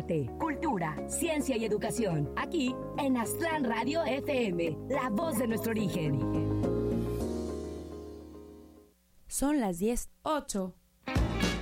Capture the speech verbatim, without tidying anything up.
arte, cultura, ciencia y educación. Aquí en Aztlán Radio F M, la voz de nuestro origen. Son las diez, ocho.